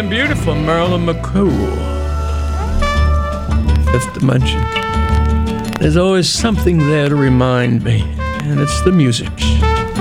and beautiful Marilyn McCool. Fifth Dimension. There's always something there to remind me, and it's the music.